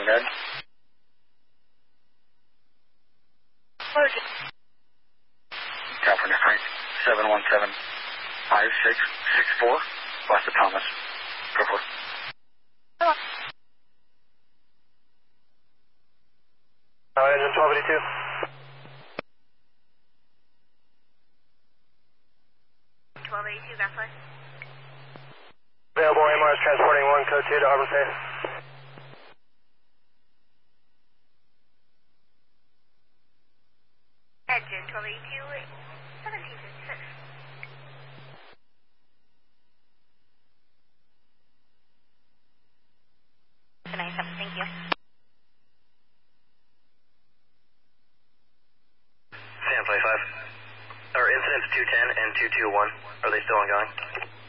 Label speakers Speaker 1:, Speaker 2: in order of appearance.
Speaker 1: Med. California Frank, 717-5664, west of Thomas. Go for it.
Speaker 2: Engine 1282. Available AMRs transporting 1 code 2 to Auburn Fair.
Speaker 3: Engine 1282, 1756. 97, thank you.
Speaker 2: Sam 25. Our incidents 210 and 221, are they still ongoing?